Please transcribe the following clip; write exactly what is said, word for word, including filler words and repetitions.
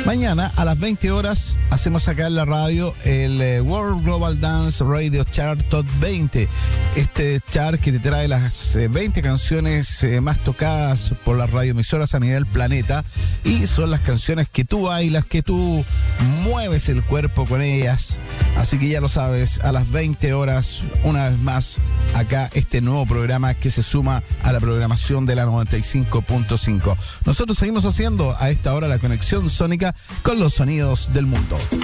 Mañana a las veinte horas hacemos acá en la radio el eh, World Global Dance Radio Chart Top veinte. Este chart que te trae las eh, veinte canciones eh, más tocadas por las radioemisoras a nivel planeta. Y son las canciones que tú bailas, que tú mueves el cuerpo con ellas. Así que ya lo sabes, a las veinte horas, una vez más, acá este nuevo programa que se suma a la programación de la noventa y cinco punto cinco. Nosotros seguimos haciendo a esta hora la conexión sónica con los sonidos del mundo.